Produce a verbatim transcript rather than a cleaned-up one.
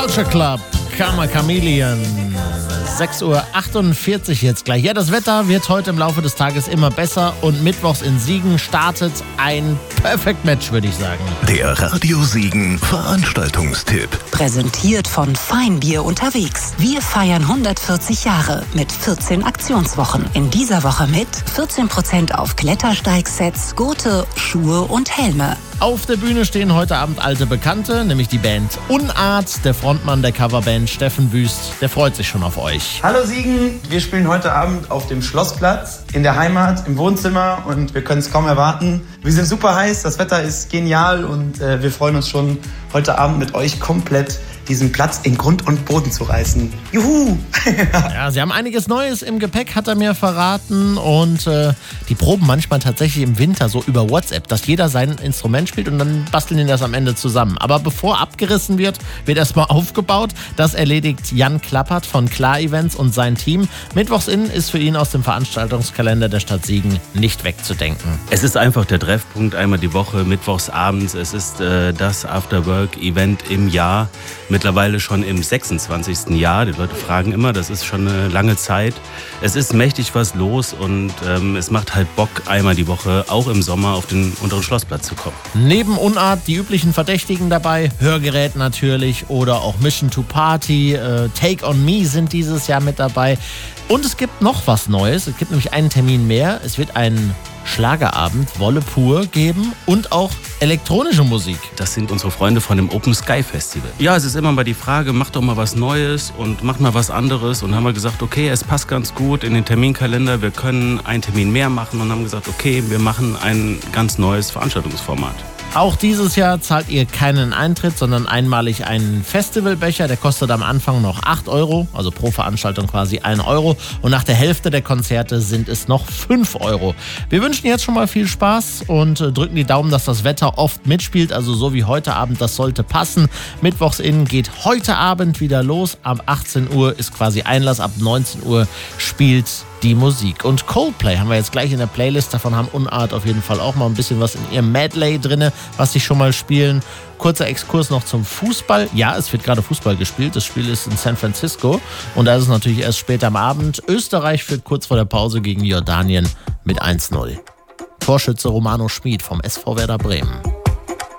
Culture Club, Karma Chameleon. sechs Uhr achtundvierzig jetzt gleich. Ja, das Wetter wird heute im Laufe des Tages immer besser und mittwochs in Siegen startet ein Perfect Match, würde ich sagen. Der Radio Siegen Veranstaltungstipp. Präsentiert von Feinbier unterwegs. Wir feiern hundertvierzig Jahre mit vierzehn Aktionswochen. In dieser Woche mit vierzehn Prozent auf Klettersteigsets, Gurte, Schuhe und Helme. Auf der Bühne stehen heute Abend alte Bekannte, nämlich die Band Unart. Der Frontmann der Coverband Steffen Wüst, der freut sich schon auf euch. Hallo Siegen, wir spielen heute Abend auf dem Schlossplatz in der Heimat, im Wohnzimmer und wir können es kaum erwarten. Wir sind super heiß, das Wetter ist genial und äh, wir freuen uns schon, heute Abend mit euch komplett diesen Platz in Grund und Boden zu reißen. Juhu! Ja, sie haben einiges Neues im Gepäck, hat er mir verraten. Und äh, die proben manchmal tatsächlich im Winter so über WhatsApp, dass jeder sein Instrument spielt und dann basteln die das am Ende zusammen. Aber bevor abgerissen wird, wird erstmal aufgebaut. Das erledigt Jan Klappert von Klar Events und sein Team. Mittwochs innen ist für ihn aus dem Veranstaltungskalender der Stadt Siegen nicht wegzudenken. Es ist einfach der Treffpunkt einmal die Woche, mittwochs abends. Es ist äh, das Afterwork-Event im Jahr. Mittlerweile schon im sechsundzwanzigsten Jahr. Die Leute fragen immer, das ist schon eine lange Zeit. Es ist mächtig was los und ähm, es macht halt Bock, einmal die Woche, auch im Sommer, auf den unteren Schlossplatz zu kommen. Neben Unart die üblichen Verdächtigen dabei, Hörgerät natürlich oder auch Mission to Party, äh, Take on Me sind dieses Jahr mit dabei. Und es gibt noch was Neues, es gibt nämlich einen Termin mehr. Es wird einen Schlagerabend, Wolle pur geben und auch elektronische Musik. Das sind unsere Freunde von dem Open Sky Festival. Ja, es ist immer mal die Frage, mach doch mal was Neues und mach mal was anderes. Und haben wir gesagt, okay, es passt ganz gut in den Terminkalender. Wir können einen Termin mehr machen und haben gesagt, okay, wir machen ein ganz neues Veranstaltungsformat. Auch dieses Jahr zahlt ihr keinen Eintritt, sondern einmalig einen Festivalbecher. Der kostet am Anfang noch acht Euro, also pro Veranstaltung quasi ein Euro. Und nach der Hälfte der Konzerte sind es noch fünf Euro. Wir wünschen jetzt schon mal viel Spaß und drücken die Daumen, dass das Wetter oft mitspielt. Also so wie heute Abend, das sollte passen. Mittwochs innen geht heute Abend wieder los. Ab achtzehn Uhr ist quasi Einlass, ab neunzehn Uhr spielt die Musik. Und Coldplay haben wir jetzt gleich in der Playlist. Davon haben Unart auf jeden Fall auch mal ein bisschen was in ihrem Medley drin, was sie schon mal spielen. Kurzer Exkurs noch zum Fußball. Ja, es wird gerade Fußball gespielt. Das Spiel ist in San Francisco. Und da ist es natürlich erst später am Abend. Österreich führt kurz vor der Pause gegen Jordanien mit eins null. Torschütze Romano Schmid vom S V Werder Bremen.